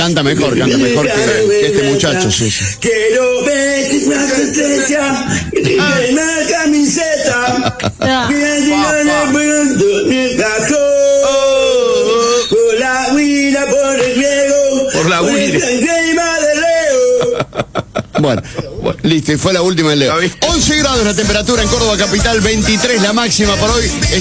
Canta mejor que este muchacho, sí. Quiero ver una estrella en una camiseta. Por la huila, por el griego. Por la huila. Bueno, listo, y fue la última de Leo. 11 grados la temperatura en Córdoba capital, 23 la máxima para hoy.